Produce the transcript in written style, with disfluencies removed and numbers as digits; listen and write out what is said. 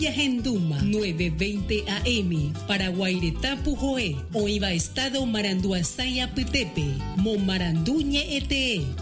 Villa Genduma, 9:20 AM, para Guairetá Pujoé, Oiva Estado Maranduasaya Pitepe, Momaranduñe ETE,